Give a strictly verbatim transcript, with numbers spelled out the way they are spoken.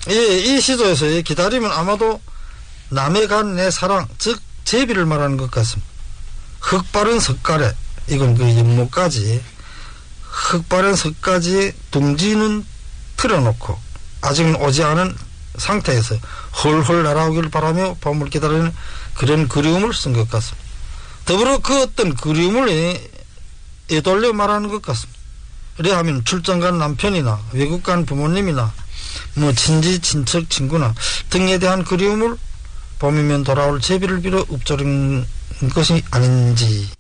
이, 이 시조에서의 기다림은 아마도 남에 간 내 사랑, 즉 제비를 말하는 것 같습니다. 흙바른 석가래, 이건 그 연못까지, 흙바른 석까지 둥지는 틀어놓고 아직은 오지 않은 상태에서 헐헐 날아오기를 바라며 봄을 기다리는 그런 그리움을 쓴 것 같습니다. 더불어 그 어떤 그리움을 애돌려 말하는 것 같습니다. 그래야하면 출장 간 남편이나 외국 간 부모님이나 뭐 친지 친척 친구나 등에 대한 그리움을 봄이면 돌아올 제비를 빌어 읊조린 것이 아닌지.